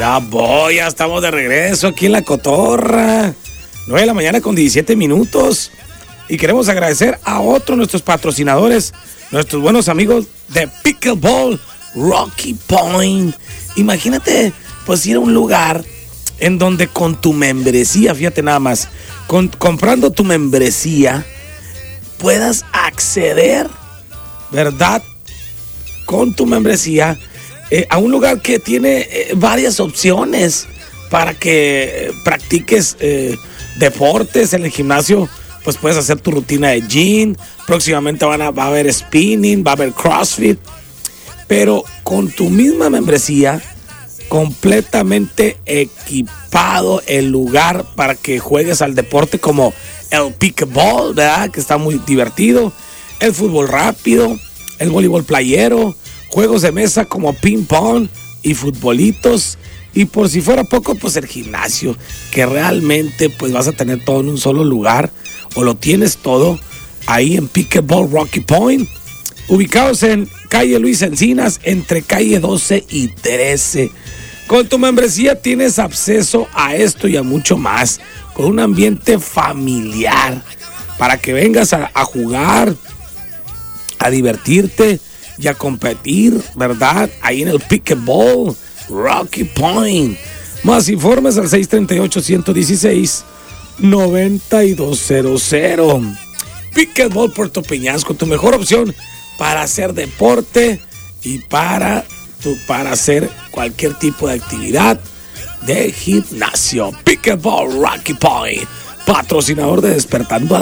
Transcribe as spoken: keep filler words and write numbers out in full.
Ya voy, ya estamos de regreso aquí en La Cotorra. nueve de la mañana con diecisiete minutos. Y queremos agradecer a otros nuestros patrocinadores, nuestros buenos amigos de Pickleball Rocky Point. Imagínate, pues ir a un lugar en donde con tu membresía, fíjate nada más, con, comprando tu membresía, puedas acceder, ¿verdad? Con tu membresía eh, a un lugar que tiene eh, varias opciones para que eh, practiques eh, deportes en el gimnasio. Pues puedes hacer tu rutina de gym. Próximamente van a, va a haber spinning, va a haber CrossFit. Pero con tu misma membresía, completamente equipado el lugar para que juegues al deporte como el pickleball, ¿verdad? Que está muy divertido. El fútbol rápido, el voleibol playero, juegos de mesa como ping pong y futbolitos. Y por si fuera poco, pues el gimnasio, que realmente pues vas a tener todo en un solo lugar, o lo tienes todo ahí en Pickleball Rocky Point, ubicados en calle Luis Encinas, entre calle doce y trece. Con tu membresía tienes acceso a esto y a mucho más, con un ambiente familiar, para que vengas a, a jugar, a divertirte y a competir, ¿verdad? Ahí en el Pickleball Rocky Point. Más informes al seis tres ocho, uno uno seis, nueve dos cero cero. Pickleball Puerto Peñasco, tu mejor opción para hacer deporte y para, tu, para hacer cualquier tipo de actividad de gimnasio. Pickleball Rocky Point, patrocinador de Despertando a la